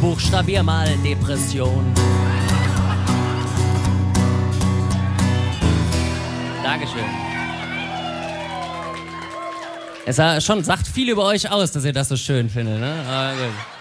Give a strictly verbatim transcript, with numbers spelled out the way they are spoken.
Buchstabier mal Depression. Dankeschön. Es schon sagt viel über euch aus, dass ihr das so schön findet, ne? Aber gut.